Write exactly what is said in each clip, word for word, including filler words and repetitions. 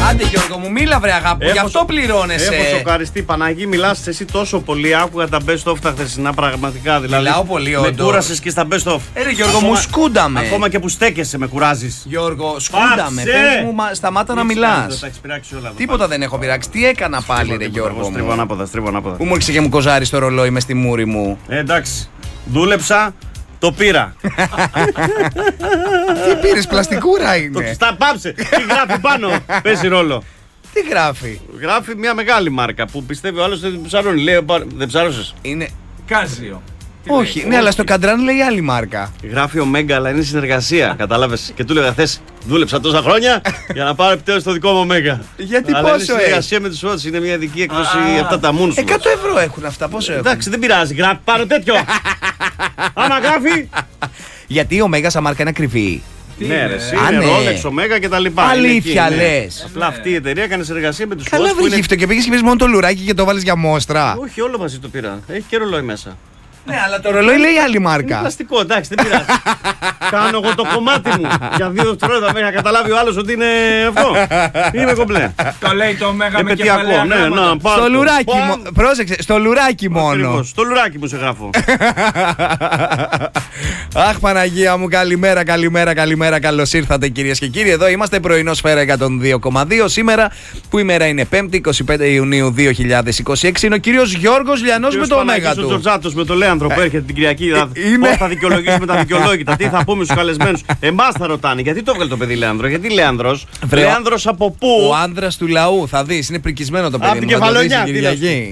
Άντε Γιώργο μου, μίλα βρε αγάπη, γι' αυτό πληρώνεσαι. Έχω σοκαριστεί, Παναγί, μιλάς εσύ τόσο πολύ. Άκουγα τα best of τα χθεσινά πραγματικά. Δηλαδή, μιλάω πολύ, με όντως. κούρασες και στα best of. Ε, ρε Γιώργο μου, σκούνταμε. Ακόμα και που στέκεσαι με κουράζεις. Γιώργο, σκούνταμε. Πες μου, σταμάτα να μιλάς. Τίποτα δεν έχω πειράξει. Τι έκανα πάλι, ρε Γιώργο. Στρίβω ανάποδα, στρίβω ανάποδα. Πού μου έρχεσαι και μου κοζάρεις το ρολόι μες στη μούρη μου. Ε, εντάξει. Δούλεψα, το πήρα. Τι πήρες, πλαστικούρα είναι. Στα πάψε. Τι γράφει πάνω, παίζει ρόλο. Τι γράφει. Γράφει μια μεγάλη μάρκα που πιστεύει ο άλλος ότι δεν ψαρώνει. Λέει, δεν ψάρωσες. Είναι Κάζιο. όχι, ναι, όχι, αλλά στο καντράν λέει άλλη μάρκα. Γράφει Ωμέγκα, αλλά είναι συνεργασία. Κατάλαβες. Και του έλεγα χθες, δούλεψα τόσα χρόνια για να πάρω επιτέλους το δικό μου Ωμέγκα. Γιατί αλλά πόσο είναι συνεργασία με τους Watch, είναι μια ειδική έκδοση αυτά τα moons. εκατό ευρώ έχουν αυτά, πόσο έχουν. Εντάξει, δεν πειράζει, γράφει πάνω τέτοιο. Άμα γράφει. Γιατί η Ωμέγα σαν μάρκα είναι ακριβή. Ναι, ρε, εσύ, Α, είναι ναι. Rolex, Ωμέγα και τα λοιπά. Αλήθεια Είναι εκεί, ναι. λες. Απλά αυτή η εταιρεία έκανε συνεργασία με τους Watch. Καλά που είναι... βρήκε αυτό και πήγες και πήρες μόνο το λουράκι και το βάλεις για μόστρα. Όχι, όλο μαζί το πήρα. Έχει και ρολόι μέσα. Ναι, αλλά το ρολόι λέει άλλη Είναι μάρκα. πλαστικό, εντάξει, δεν πειράζει. Κάνω εγώ το κομμάτι μου. Για δύο δευτερόλεπτα μέχρι να καταλάβει ο άλλος ότι είναι αυτό. Είμαι κομπλέ. Το λέει το Ωμέγα με Επαιτειακό, κεφαλαία ναι, γράμματα. να πάρ' Στο το. λουράκι Παμ. μόνο. Πρόσεξε, στο λουράκι μόνο. Ακριβώς, στο λουράκι μου σε γράφω. Αχ, Παναγία μου, καλημέρα, καλημέρα, καλημέρα. Καλώς ήρθατε, κυρίες και κύριοι. Εδώ είμαστε, πρωινό Σφαίρα εκατόν δύο κόμμα δύο. Σήμερα, που ημέρα είναι Πέμπτη, είκοσι πέντε Ιουνίου δύο χιλιάδες είκοσι έξι, είναι ο κύριος Γιώργος Λιανός με το Ωμέγα Ο του. Τζορτζάτος με το Λέανδρο που έρχεται την Κυριακή. είναι- Πώς θα δικαιολογήσουμε τα δικαιολόγητα, τι θα πούμε στους καλεσμένους. Εμάς θα ρωτάνε, γιατί το έβγαλε το παιδί Λέανδρο, γιατί Λέανδρος. Βρε, Λέανδρος από πού. Ο άνδρας του λαού, θα δεις, είναι πρικισμένο το παιδί Απ' την μου. θα το δεις Κεφαλονιά, την τι να σου Κυριακή.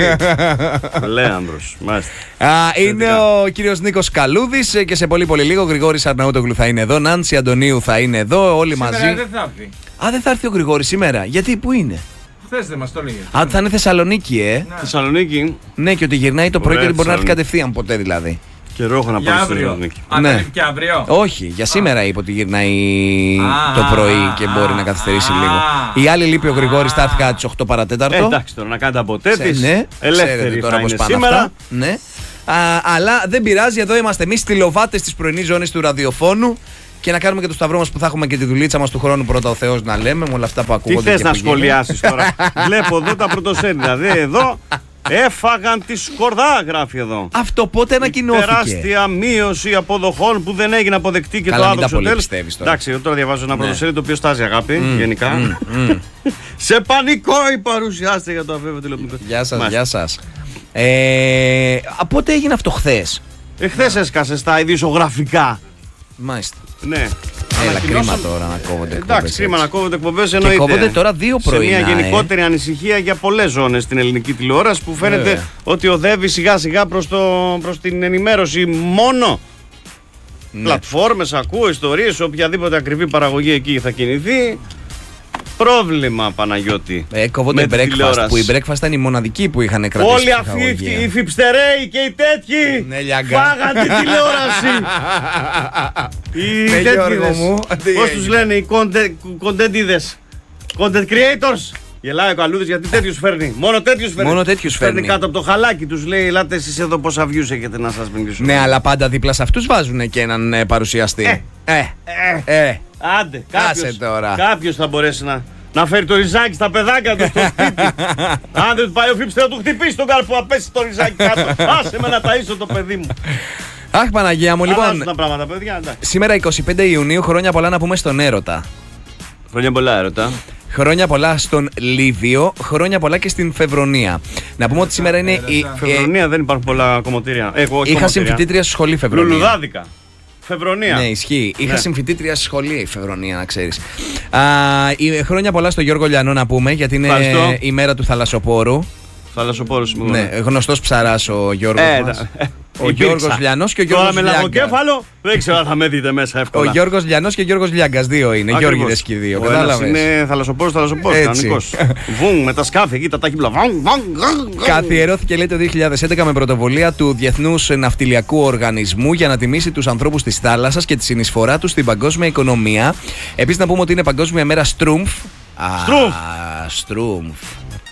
Λέανδρος, μάλιστα. Α, είναι ο κύριος Νίκος Καλούδης ε, και σε πολύ πολύ λίγο Γρηγόρης Αρναούτογλου θα είναι εδώ, Νάνση Αντωνίου θα είναι εδώ, όλοι Σήμερα μαζί. δεν θα έρθει. Α, δεν θα έρθει ο Γρηγόρης σήμερα. Γιατί, πού είναι? Χθες δεν μας το λέγε. Α, θα είναι Θεσσαλονίκη, ε. Θεσσαλονίκη, Ναι, και ότι γυρνάει το πρωί και Ωραία, δεν μπορεί να έρθει Θεσσαλονίκη. κατευθείαν ποτέ δηλαδή. καιρό έχω να Για πάω στη αύριο. Θεσσαλονίκη. Αν Ναι. ανέβει και αύριο. Όχι, για σήμερα είπε ότι γυρνάει Α, το πρωί και α, μπορεί να καθυστερήσει α, λίγο. Η άλλη λείπει ο Γρηγόρης, θα έρθει κατά τις οκτώ Ε, παρατέταρτο. εντάξει τώρα να κάνετε από τέτοις. Ναι, Ελεύθερη ξέρετε θα τώρα πώς είναι πάνε σήμερα. αυτά. Ναι. Α, αλλά δεν πειράζει, εδώ είμαστε εμείς τηλεοβάτες της πρωινής ζώνης του ραδιοφώνου και να κάνουμε και το σταυρό μας που θα έχουμε και τη δουλίτσα μας του χρόνου πρώτα ο Θεός να λέμε με όλα αυτά που Τι ακούγονται. θες και να που γίνονται. σχολιάσεις τώρα. Βλέπω εδώ τα πρωτοσέλιδα. Δε εδώ έφαγαν τη σκορδά, γράφει εδώ. Αυτό πότε ανακοινώθηκε? Τεράστια μείωση αποδοχών που δεν έγινε αποδεκτή και Καλά, το μην τα άδοξο πολύ τέλος. πιστεύεις τώρα. Εντάξει, εγώ τώρα διαβάζω ένα Ναι. πρωτοσέλιδο το οποίο στάζει αγάπη, γενικά. Σε πανικό η παρουσιάστηκε για το αβέβαιο τηλεοπτικό. Γεια σας, Μάλιστα. γεια σας. Ε, από πότε έγινε αυτό χθες? Εχθές έσκασε στα ειδησιογραφικά. Μάλιστα. Ναι. Έλα, Ανακοινώσαν- κρίμα τώρα να κόβονται εκπομπές. Εντάξει, κρίμα έτσι. να κόβονται εκπομπές Και εννοείται. κόβονται τώρα δύο πρωινά. Σε μια ε. γενικότερη ανησυχία για πολλές ζώνες στην ελληνική τηλεόραση που φαίνεται Βέβαια. ότι οδεύει σιγά σιγά προς, το, προς την ενημέρωση μόνο. Ναι. Πλατφόρμες, ακούω ιστορίες, οποιαδήποτε ακριβή παραγωγή εκεί θα κινηθεί. Πρόβλημα, Παναγιώτη. Ε, κόβονται με η την breakfast. τηλεόραση. Που η breakfast ήταν η μοναδική που είχαν κρατήσει. Όλοι αυτοί οι φιπστερέοι και οι τέτοιοι Ναι, λιάγκα. φάγαν την τηλεόραση. Οι Ναι, Γιώργο τέτοιες. μου, τι Πώς έγινε? τους λένε οι content- contentidες. Content creators. Γελάει ο Καλούδης γιατί τέτοιους φέρνει. Μόνο τέτοιους φέρνει. Μόνο τέτοιους φέρνει. κάτω από το χαλάκι τους. Λέει ελάτε εσείς εδώ πόσα views έχετε να σας μιλήσω. Ναι, αλλά πάντα δίπλα σε αυτούς βάζουν και έναν ε, παρουσιαστή. Ε, ε, Ε, ε. άντε Άσε κάποιος, τώρα. κάποιος θα μπορέσει να, να φέρει το ριζάκι στα παιδάκια του στο σπίτι. Αν δεν του πάει ο Φίψτερ να του χτυπήσει τον καρπό να πέσει το ριζάκι κάτω. Άσε με να ταΐσω το παιδί μου. Αχ, Παναγία μου, Αλλάζουν λοιπόν. τα πράγματα, παιδιά, εντάξει. Σήμερα εικοστή πέμπτη Ιουνίου, χρόνια πολλά να πούμε στον έρωτα. Χρόνια πολλά, έρωτα. Χρόνια πολλά στον Λίβιο, χρόνια πολλά και στην Φεβρονία. Να πούμε ότι σήμερα είναι η. ε, Φεβρονία δεν υπάρχουν πολλά κομμωτήρια. Ε, εγώ, Είχα κομμωτήρια. συμφοιτήτρια στη σχολή Φεβρονία. Λουλουδάδικα. Φεβρονία. Ναι, ισχύει. Είχα Ναι. συμφοιτήτρια στη σχολή η Φεβρονία, να ξέρεις. Α, η, χρόνια πολλά στον Γιώργο Λιανό να πούμε, γιατί είναι Ευχαριστώ. η μέρα του θαλασσοπόρου. Θαλασσοπόρος μου. Ναι, γνωστός ψαράς ο Γιώργος Ε, μας. ε, Ο υπήρξα. Γιώργος Λιανός και ο Τώρα Γιώργος με Λιάγκα. λαγοκέφαλο δεν ξέρω αν θα με δείτε μέσα Ο εύκολα. Γιώργος Λιανός και ο Γιώργος Λιάγκας, δύο είναι. Ακριβώς. Γιώργηδες και οι δύο. Ο ένας Κατάλαβες. είναι θαλασσοπόρος, θαλασσοπόρος, Έτσι. κανονικός. Βουν με τα σκάφη εκεί, τα τάχυμπλα. Βουν, βουν, βουν, βουν. Καθιερώθηκε λέει το δύο χιλιάδες έντεκα με πρωτοβουλία του Διεθνούς Ναυτιλιακού Οργανισμού για να τιμήσει τους ανθρώπους της θάλασσας και τη συνεισφορά τους στην παγκόσμια οικονομία. Επίσης να πούμε ότι είναι Παγκόσμια Μέρα Στρούμφ. Α, Στρούμφ. Στρούμφ.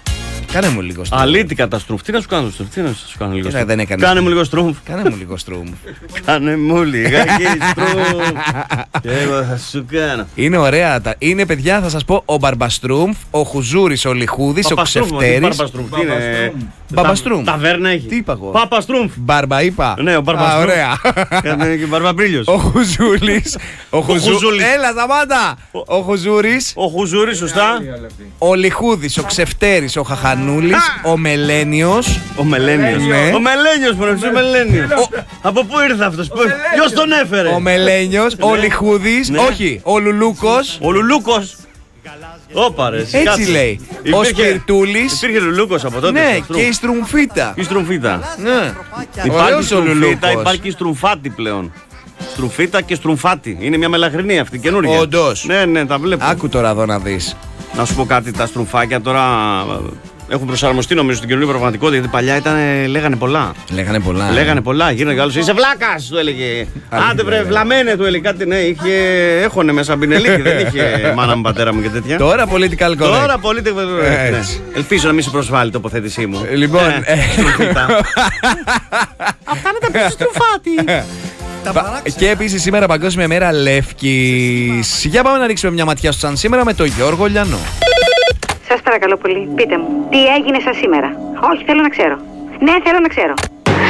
Κάνε μου λίγο στρούμφ. Αλήτικα τα στρούμφ. Τι να σου κάνω στρούμφ, τι να σου κάνω λίγο Κοίτα, στρούμφ. δεν έκανες. Κάνε μου λίγο στρούμφ. Κάνε μου λίγο στρούμφ. Κάνε μου λιγάκι στρούμφ. Και εγώ θα σου κάνω. Είναι ωραία. τα- Είναι παιδιά, θα σας πω, ο Μπαρμπαστρούμφ, ο Χουζούρης, ο Λιχούδης, ο Παπαστρούμφ, τι Ξεφτέρης. Μπαρμπαστρούμφ, τι είναι. Μπαμπαστρούμφ. Τα- Ταβέρνα έχει. Τι είπα εγώ? Παπαστρούμφ. Μπαρμπα είπα. Ναι, ο Μπαρμπαστρούμφ. Α, ωραία. Κάνε και Μπαρμπαμπρίλιος. Ο Χουζούλης. Ο Χουζού- Χουζούλης. Έλα, σταμάτα. Ο Χουζούρης, Ο Χουζούρης, σωστά. ο Λιχούδης, ο Ξεφτέρης, ο Χαχανούλης, ο Μελένιος. Ο Μελένιος. Ναι. Ο Μελένιος, μωρέ, ποιος ο Μελένιος. Από πού ήρθε αυτός, πού- ποιος τον έφερε. Ο Μελένιος, ο Λιχούδης, Ναι. όχι, ο Λουλούκος. Ο Λουλούκος. Όπα ρε, εσύ, Έτσι κάτσε. λέει. Ο Υπήρχε- Σπιρτούλης. Υπήρχε Λουλούκος από τότε. Ναι, στο Στρούμφ. και η Στρουμφίτα. Η Στρουμφίτα. Ναι. Υπάρχει Ωραίος ο Στρουμφίτα, Λουλούκος. υπάρχει και Στρουμφάτη πλέον. Στρουμφίτα και Στρουμφάτη. Είναι μια μελαχρινή αυτή, καινούργια. Όντως. Ναι, ναι, τα βλέπω. Άκου τώρα εδώ να δεις. Να σου πω κάτι, τα στρουμφάκια τώρα ε, έχουν προσαρμοστεί νομίζω στην καινούργια πραγματικότητα. Γιατί παλιά ήταν, λέγανε πολλά. Λέγανε πολλά. Λέγανε πολλά, γύρναγε άλλο. Είσαι βλάκα, του έλεγε. Αλήθεια, Άντε βρε, βέβαια. βλαμένε, του έλεγε κάτι. Ναι, είχε. Έχωνε μέσα μπινελίκι, δεν είχε μάνα μου, πατέρα μου και τέτοια. Τώρα political correct. Τώρα πολύ. Ναι. Έτσι. Ελπίζω να μην σε προσβάλλει η τοποθέτησή μου. Λοιπόν, Ναι, ε. στρουμφίτα. Αυτά είναι τα πιο στρουφάτη. Πα- Και επίσης σήμερα Παγκόσμια Μέρα Λεύκης. Για πάμε να ρίξουμε μια ματιά στο σαν σήμερα με τον Γιώργο Λιανό. Σας παρακαλώ πολύ, πείτε μου, τι έγινε σας σήμερα? Όχι, θέλω να ξέρω. Ναι, θέλω να ξέρω.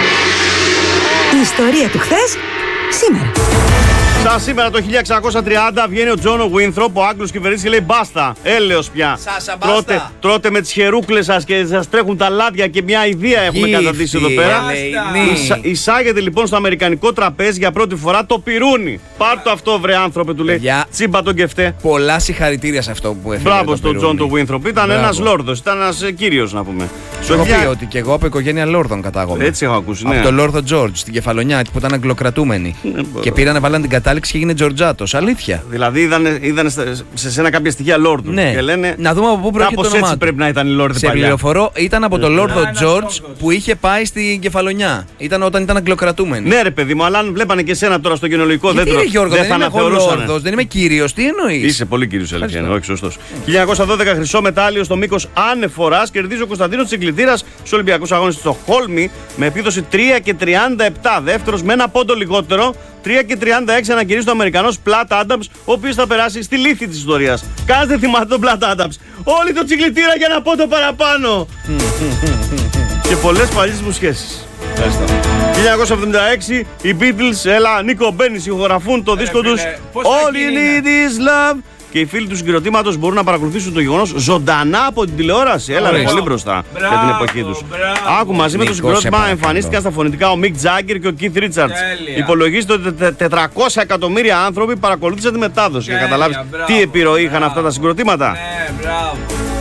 Η ιστορία του χθες, σήμερα. Σαν σήμερα το χίλια εξακόσια τριάντα βγαίνει ο Τζόνο Γουίνθροπ, ο Άγγλος κυβερνήτης και λέει μπάστα, έλεος πια. Σάσα, μπάστα. Τρώτε, τρώτε με τις χερούκλες σας και σας τρέχουν τα λάδια και μια ιδέα έχουμε Γύφτη, καταντήσει εδώ πέρα. ελεηνή. Εισα- Εισάγεται λοιπόν στο αμερικανικό τραπέζι για πρώτη φορά το πυρούνι. Πάρ' το αυτό βρε άνθρωπε, του λέει. Παιδιά. Τσίμπα τον κεφτέ. Πολλά συγχαρητήρια σε αυτό που έφερε. Μπράβο το στον πυρούνι. Τζον το Γουίνθροπ. Ήταν Μπράβο. ένας λόρδος, ήταν ένας ε, κύριος να πούμε. Σου έχω χιλιά- πει ότι και εγώ από οικογένεια Λόρδων κατάγομαι. Έτσι έχω ακούσει, ναι. Από τον Λόρδο Τζόρτζ στην Κεφαλονιά που ήταν αγγλοκρατούμενοι. μπορώ. Και πήραν, βάλαν την κατάληξη και έγινε Τζορτζάτος. Αλήθεια. Δηλαδή είδανε, είδανε στα- σε σένα κάποια στοιχεία λόρδου. Ναι. Και λένε. Να δούμε από πού προέρχεται κάπως το όνομά έτσι του. πρέπει να ήταν οι λόρδοι Σε παλιά. πληροφορώ, ήταν από τον Λόρδο ένας Τζόρτζ Λόρδος. που είχε πάει στην Κεφαλονιά. Ήταν όταν ήταν αγγλοκρατούμενοι. Ναι, ρε παιδί μου, αλλά αν βλέπανε και εσένα τώρα στο γενολογικό Γιατί δέντρο. ρε Γιώργο, δεν, θα είμαι εγώ αναθεωρούσανε. Λόρδος, δεν είμαι κύριος, τι εννοείς? Είσαι πολύ κύριο αλήθεια. Ευχαριστώ. Όχι, σωστό. χίλια εννιακόσια δώδεκα χρυσό μετάλλιο στο μήκο ανεφορά κερδίζει ο Κωνσταντίνο Τσιγκλιτήρα στου Ολυμπιακού Αγώνε στο Χόλμη με επίδοση τρία και τριάντα επτά. Δεύτερο με ένα πόντο λιγότερο. τρία και τριάντα έξι ανακηρύσσει το Αμερικανό Πλάτ Άνταμ, ο οποίο θα περάσει στη λύθη τη ιστορία. Κάθε θυμάται τον Πλάτ Άνταμ. Όλοι το Τσιγκλιτήρα για ένα πόντο παραπάνω. Και πολλέ παλιέ μου σχέσει. Ευχαριστώ. χίλια εννιακόσια εβδομήντα έξι οι Beatles, έλα, Νίκο Μπένις, ηχογραφούν το δίσκο φίλε, τους πώς All θα You γίνει Need Is Love. Και οι φίλοι του συγκροτήματος μπορούν να παρακολουθήσουν το γεγονός ζωντανά από την τηλεόραση. Έλα, ρε, Ορίστε. πολύ μπροστά για την Μπράβο, εποχή τους. μπράβο. Άκου, μαζί με το Νίκο, σε συγκρότημα παρακαλώ. εμφανίστηκαν στα φωνητικά ο Mick Jagger και ο Keith Richards. Τέλεια. Υπολογίζεται ότι τε- τετρακόσια εκατομμύρια άνθρωποι παρακολούθησαν τη μετάδοση. Για να Τέλεια, καταλάβεις μπράβο, τι επιρροή είχαν μπράβο. αυτά τα συγκροτήματα. Ναι, μπράβο.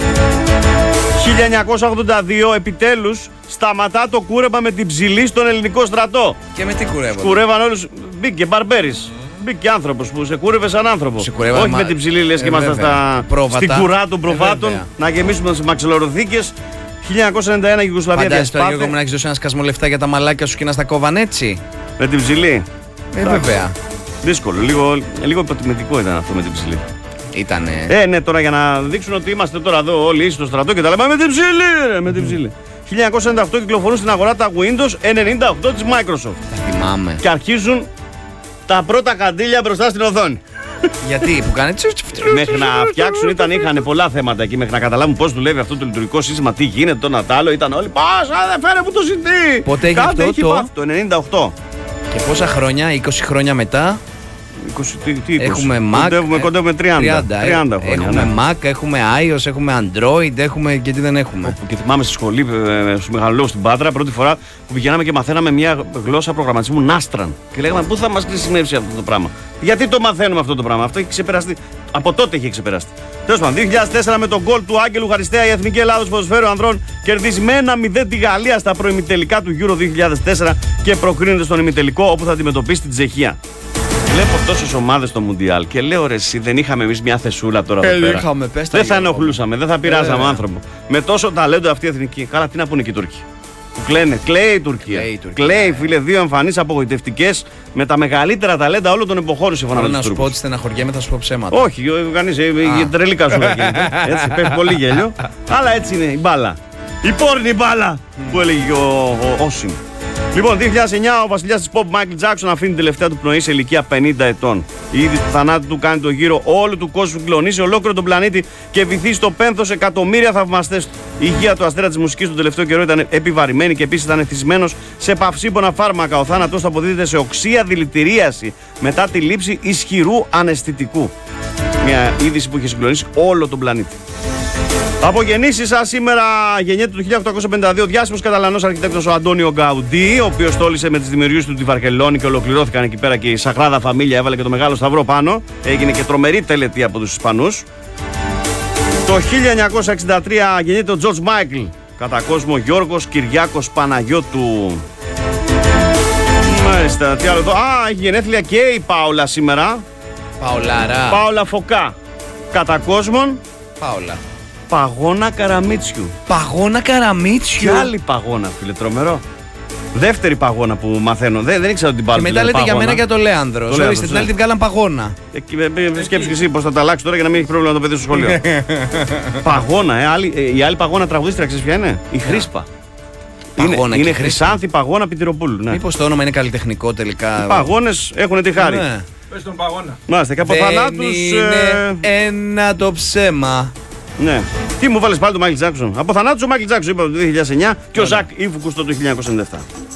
χίλια εννιακόσια ογδόντα δύο επιτέλους σταματά το κούρεμα με την ψηλή στον ελληνικό στρατό. Και με τι κουρεύω. Κουρεύαν όλους, μπήκε μπαρμπέρις. Μπήκε άνθρωπος που σε κούρευε σαν άνθρωπο. Σε κουρεύανε, Όχι μα- με την ψηλή, λες και Ε, ήμασταν βέβαια. στα... Πρόβατα. στην κουρά των Ε, προβάτων βέβαια. να γεμίσουμε τις μαξιλοροθήκες. χίλια εννιακόσια ενενήντα ένα η Ιουγκοσλαβία Φαντάζεσαι τώρα Γιώργο μου να διασπάται έχεις δώσει ένα σκασμό λεφτά για τα μαλάκια σου και να στα κόβαν έτσι. με την ψηλή. Ε, βέβαια. Δύσκολο, λίγο, λίγο υποτιμητικό ήταν αυτό με την ψηλή. Ήτανε. Ε, ναι, τώρα για να δείξουν ότι είμαστε τώρα εδώ όλοι ίσοι στο στρατό και τα λέμε με την ψηλή, ρε, με την ψηλή. χίλια εννιακόσια ενενήντα οκτώ κυκλοφορούν στην αγορά τα Windows ενενήντα οκτώ της Microsoft Τα θυμάμαι. και αρχίζουν τα πρώτα καντήλια μπροστά στην οθόνη. Γιατί που κάνει. Μέχρι να φτιάξουν ήταν, είχαν πολλά θέματα εκεί. Μέχρι να καταλάβουν πώς δουλεύει αυτό το λειτουργικό σύστημα, τι γίνεται, το να τ' άλλο. Ήταν όλοι. Πάσα, δεν φέρε μου το σι ντι. Πότε έγινε Κάτι αυτό, έχει το? πάθει, το ενενήντα οκτώ. Και πόσα χρόνια, είκοσι χρόνια μετά, είκοσι, τι, τι, είκοσι. έχουμε Mac. Κοντεύουμε, ε, κοντεύουμε τριάντα. τριάντα, ε. τριάντα χρόνια. Έχουμε Ναι. Mac, έχουμε iOS, έχουμε Android, έχουμε και τι δεν έχουμε. Και θυμάμαι στη σχολή, ε, στου μεγαλολόγου στην Πάτρα, πρώτη φορά που πηγαίναμε και μαθαίναμε μια γλώσσα προγραμματισμού Nastran. Και λέγαμε πού θα μα χρησιμεύσει αυτό το πράγμα. Γιατί το μαθαίνουμε αυτό το πράγμα. Αυτό έχει ξεπεραστεί. Από τότε έχει ξεπεραστεί. Τέλος πάντων, δύο χιλιάδες τέσσερα με τον γκολ του Άγγελου Χαριστέα η Εθνική Ελλάδος Ποδοσφαίρου Ανδρών κερδίζει με ένα μηδέν τη Γαλλία στα προημιτελικά του Euro δύο χιλιάδες τέσσερα και προκρίνεται στον ημιτελικό όπου θα αντιμετωπίσει την Τσεχία. Βλέπω τόσες ομάδες στο Μουντιάλ και λέω ρε εσύ δεν είχαμε εμείς μια θεσούλα τώρα Ε, εδώ πέρα. είχαμε, πες τα, Δεν θα Γιώργο. ενοχλούσαμε, δεν θα πειράζαμε Ε. άνθρωπο. Με τόσο ταλέντο αυτή η εθνική. Καλά, τι να πούνε και οι Τούρκοι. Που κλαίνε, κλαίει η Τουρκία. Κλαίει η Τουρκία. Κλαίει, φίλε, δύο εμφανίσεις απογοητευτικές με τα μεγαλύτερα ταλέντα όλων των εποχών σύμφωνα με Θέλω τους να σου πω Τούρκους. ότι στεναχωριέμαι, θα σου πω ψέματα. Όχι, κανεί. Τρελή κασούρα γίνεται. Έτσι, πέφτει πολύ γέλιο. Αλλά έτσι είναι η μπάλα. Η πόρνη μπάλα που έλεγε ο, ο Όσιμ. Λοιπόν, δύο χιλιάδες εννιά ο βασιλιάς της pop Michael Jackson αφήνει την τελευταία του πνοή σε ηλικία πενήντα ετών. Η είδη του θανάτου του κάνει το γύρο όλου του κόσμου, κλονίσει ολόκληρο τον πλανήτη και βυθεί στο πένθος εκατομμύρια θαυμαστές του. Η υγεία του αστέρα της μουσικής του τελευταίο καιρό ήταν επιβαρημένη και επίσης ήταν εθισμένος σε παυσίπονα φάρμακα. Ο θάνατος του αποδίδεται σε οξεία δηλητηρίαση μετά τη λήψη ισχυρού αναισθητικού. Μια είδηση που είχε συγκλονίσει όλο τον πλανήτη. Από γεννήσεις σας, σήμερα γεννιέται το χίλια οκτακόσια πενήντα δύο ο διάσημος Καταλανός αρχιτέκτονος ο Αντώνιο Γκαουντί, ο οποίος τόλισε με τις δημιουργίες του τη Βαρκελόνη και ολοκληρώθηκαν εκεί πέρα και η Σαγράδα Φαμίλια, έβαλε και το μεγάλο σταυρό πάνω. Έγινε και τρομερή τελετή από τους Ισπανούς. Το χίλια εννιακόσια εξήντα τρία γεννιέται ο Τζορτζ Μάικλ, κατά κόσμο Γιώργος Κυριάκος Παναγιώτου. Μάλιστα, τι άλλο εδώ. Α, έχει γενέθλια και η Πάολα σήμερα. Παολάρα. Πάολα Φωκά, κατά κόσμον Πάολα. Παγώνα Καραμίτσιου. Παγώνα Καραμίτσιου. Και άλλη παγώνα, φίλε, τρομερό. Δεύτερη παγώνα που μαθαίνω. Δεν, δεν ήξερα την Και πάρω. μετά λέτε για μένα και για το Λέανδρο. Το Ορίστε, Λέανδρος, την ναι. άλλη τη βγάλαν παγώνα. Σκέψου και εσύ πώ θα τα αλλάξει τώρα για να μην έχει πρόβλημα το παιδί στο σχολείο. Παγώνα, ε, άλλη, ε, η άλλη παγώνα τραγουδίστρια, ξέρει ποια είναι? Η Χρήσπα. Είναι, Παγώνα και είναι Χρήσπα. Χρυσάνθη Παγώνα Πιτηροπούλου. Ναι. Μήπως το όνομα είναι καλλιτεχνικό τελικά. Οι παγώνες έχουν τη χάρη. Ναι. Πες τον παγώνα. Μάλιστα, και από Δεν θανάτους. είναι Ε, ένα το ψέμα. ναι. Τι μου βάλες πάλι το Μάικλ Τζάκσον. Από θανάτους ο Μάικλ Τζάκσον είπα το δύο χιλιάδες εννιά και ο Ζακ Ήφουκος το χίλια εννιακόσια ενενήντα επτά.